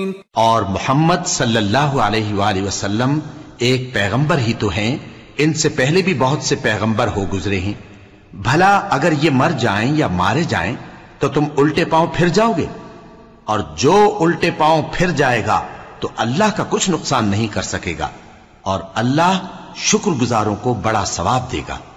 और मोहम्मद सल्लल्लाहु अलैहि वसल्लम एक पैगंबर ही तो हैं, इनसे पहले भी बहुत से पैगंबर हो गुजरे हैं। भला अगर ये मर जाएं या मारे जाएं तो तुम उल्टे पांव फिर जाओगे, और जो उल्टे पांव फिर जाएगा तो अल्लाह का कुछ नुकसान नहीं कर सकेगा, और अल्लाह शुक्रगुजारों को बड़ा सवाब देगा।